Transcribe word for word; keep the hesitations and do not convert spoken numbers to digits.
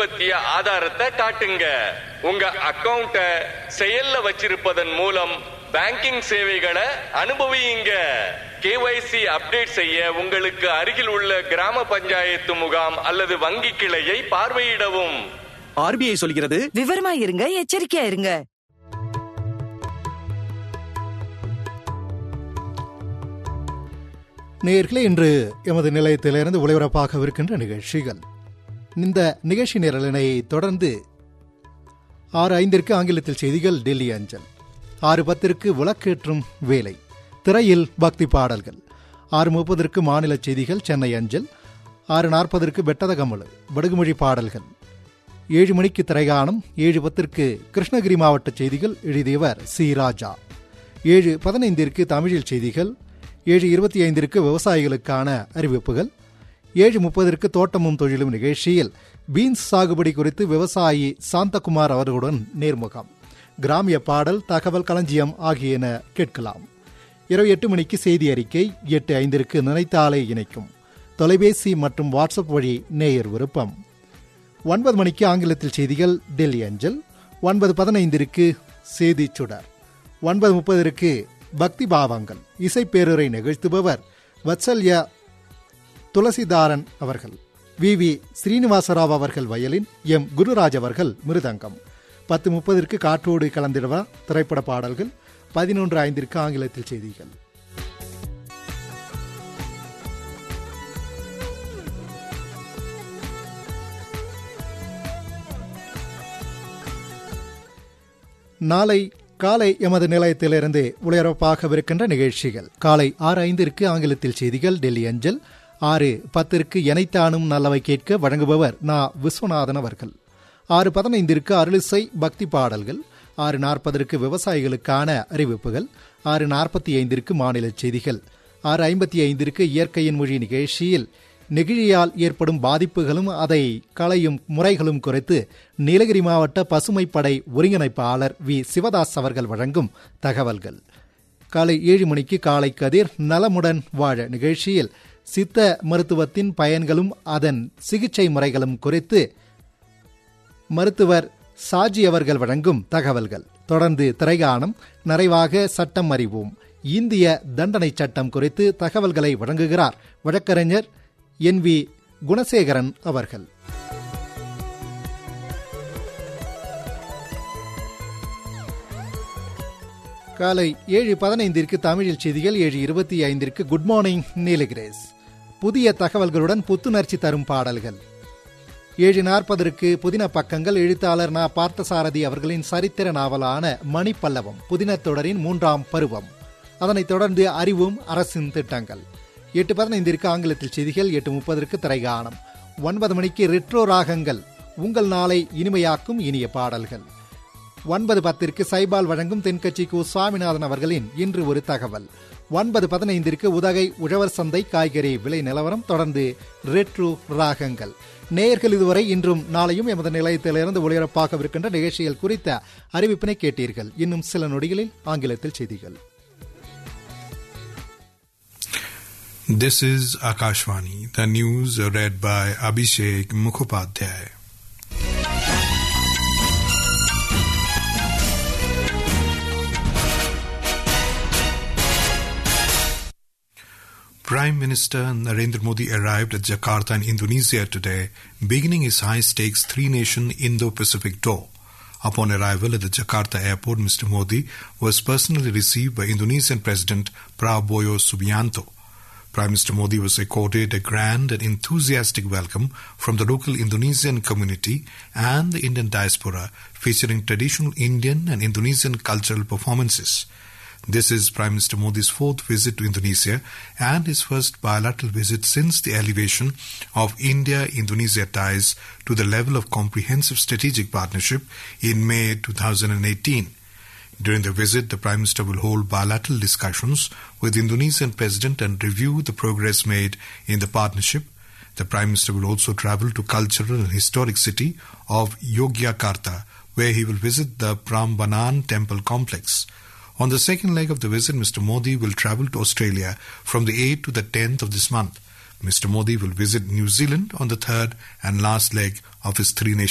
பத்திய ஆதாரத்தை காட்டுங்க. உங்க அக்கவுண்ட செயல்ல வச்சிருப்பதன் மூலம் பேங்கிங் சேவைகளை அனுபவியுங்க. கேஒய்சி அப்டேட் செய்ய உங்களுக்கு அருகில் உள்ள கிராம பஞ்சாயத்து முகாம் அல்லது வங்கி கிளையை பார்வையிடவும். ஆர்பிஐ சொல்கிறது, விவரமா இருங்க, எச்சரிக்கையா இருங்க. நேயர்களே, இன்று எமது நிலையத்திலிருந்து ஒளிபரப்பாகவிருக்கின்ற நிகழ்ச்சிகள். இந்த நிகழ்ச்சி நிரலினை தொடர்ந்து ஆறு ஐந்திற்கு ஆங்கிலத்தில் செய்திகள் டெல்லி அஞ்சல், ஆறு பத்திற்கு விளக்கேற்றும் வேலை, திரையில் பக்தி பாடல்கள், ஆறு முப்பதற்கு மாநில செய்திகள் சென்னை அஞ்சல், ஆறு நாற்பதற்கு பெட்டத கமலு வடகுமொழி பாடல்கள், ஏழு மணிக்கு திரைகாணம், ஏழு பத்திற்கு கிருஷ்ணகிரி மாவட்ட செய்திகள் எழுதியவர் சி ராஜா, ஏழு பதினைந்திற்கு தமிழில் செய்திகள், ஏழு இருபத்தி ஐந்திற்கு விவசாயிகளுக்கான அறிவிப்புகள், ஏழு முப்பதற்கு தோட்டமும் தொழிலும் நிகழ்ச்சியில் பீன்ஸ் சாகுபடி குறித்து விவசாயி சாந்தகுமார் அவர்களுடன் நேர்முகம், கிராமிய பாடல், தகவல் களஞ்சியம் ஆகியன கேட்கலாம். இரவு எட்டு மணிக்கு செய்தி அறிக்கை, எட்டு ஐந்திற்கு நினைத்தாலே இணைக்கும் தொலைபேசி மற்றும் வாட்ஸ்அப் வழி நேயர் விருப்பம், ஒன்பது மணிக்கு ஆங்கிலத்தில் செய்திகள் டெல்லி அஞ்சல், ஒன்பது பதினைந்திற்கு செய்தி சுடர், ஒன்பது முப்பதற்கு பக்தி பாவங்கள் இசைப்பேருரை நிகழ்த்துபவர் வத்சல்யா துளசிதாரன் அவர்கள், வி வி ஸ்ரீனிவாசராவ் அவர்கள் வயலின், எம் குருராஜ் அவர்கள் மிருதங்கம், பத்து முப்பதற்கு காற்றோடு கலந்திடவா திரைப்பட பாடல்கள், பதினொன்று ஐந்திற்கு ஆங்கிலத்தில் செய்திகள். நாளை காலை எமது நிலையத்திலிருந்து ஒளிபரப்பாகவிருக்கின்ற நிகழ்ச்சிகள்: காலை ஆறு ஐந்திற்கு ஆங்கிலத்தில் செய்திகள் டெல்லி அஞ்சல், ஆறு பத்திற்கு எனைத்தானும் நல்லவை கேட்க வழங்குபவர் நா விஸ்வநாதன் அவர்கள், ஆறு பதினைந்திற்கு அருளிசை பக்தி பாடல்கள், ஆறு நாற்பதற்கு விவசாயிகளுக்கான அறிவிப்புகள், ஆறு நாற்பத்தி ஐந்திற்கு மாநில செய்திகள், ஆறு ஐம்பத்தி ஐந்திற்கு இயற்கையின் மொழி நிகழ்ச்சியில் நெகிழியால் ஏற்படும் பாதிப்புகளும் அதை களையும் முறைகளும் குறித்து நீலகிரி மாவட்ட பசுமைப்படை ஒருங்கிணைப்பாளர் வி சிவதாஸ் அவர்கள் வழங்கும் தகவல்கள். காலை ஏழு மணிக்கு காலை கதிர் நலமுடன் வாழ நிகழ்ச்சியில் சித்த மருத்துவத்தின் பயன்களும் அதன் சிகிச்சை முறைகளும் குறித்து மருத்துவர் சாஜி அவர்கள் வழங்கும் தகவல்கள். தொடர்ந்து திரைகாணம், நிறைவாக சட்டம் அறிவோம், இந்திய தண்டனை சட்டம் குறித்து தகவல்களை வழங்குகிறார் வழக்கறிஞர் என் வி குணசேகரன் அவர்கள். காலை ஏழு பதினைந்திற்கு தமிழில் செய்திகள், ஏழு இருபத்தி ஐந்திற்கு குட் மார்னிங் நீலகிரேஸ், புதிய தகவல்களுடன் புத்துணர்ச்சி தரும் பாடல்கள், ஏழு நாற்பதற்கு புதின பக்கங்கள், எழுத்தாளர் நா பார்த்தசாரதி அவர்களின் சரித்திர நாவலான மணிப்பல்லவம் புதினத்தொடரின் மூன்றாம் பருவம், அதனைத் தொடர்ந்து அறிவும் அரசின் திட்டங்கள், எட்டு பதினைந்திற்கு ஆங்கிலத்தில் செய்திகள், எட்டு முப்பதற்கு திரைகாணம், ஒன்பது மணிக்கு ரெட்ரோ ராகங்கள் உங்கள் நாளை இனிமையாக்கும் இனிய பாடல்கள், ஒன்பது பத்திற்கு சைபால் வழங்கும் தென்கட்சி கு சுவாமிநாதன் அவர்களின் இன்று ஒரு தகவல், ஒன்பது பதினைந்திற்கு உதகை உழவர் சந்தை காய்கறி விலை நிலவரம், தொடர்ந்து ரெட்ரோ ராகங்கள். நேயர்கள் இதுவரை இன்றும் நாளையும் எமது நிலையத்திலிருந்து ஒளிபரப்பாகவிருக்கின்ற நிகழ்ச்சிகள் குறித்த அறிவிப்பினை கேட்டீர்கள். இன்னும் சில நொடிகளில் ஆங்கிலத்தில் செய்திகள். This is Akashvani, the news read by Abhishek Mukhopadhyay. Prime Minister Narendra Modi arrived at Jakarta in Indonesia today, beginning his high-stakes three-nation Indo-Pacific tour. Upon arrival at the Jakarta airport, Mister Modi was personally received by Indonesian President Prabowo Subianto. Prime Minister Modi was accorded a grand and enthusiastic welcome from the local Indonesian community and the Indian diaspora, featuring traditional Indian and Indonesian cultural performances. This is Prime Minister Modi's fourth visit to Indonesia and his first bilateral visit since the elevation of India-Indonesia ties to the level of comprehensive strategic partnership in May twenty eighteen. During the visit, the Prime Minister will hold bilateral discussions with the Indonesian President and review the progress made in the partnership. The Prime Minister will also travel to cultural and historic city of Yogyakarta, where he will visit the Prambanan Temple complex. On the second leg of the visit, Mister Modi will travel to Australia from the eighth to the tenth of this month. Mister Modi will visit New Zealand on the third and last leg of his three-nation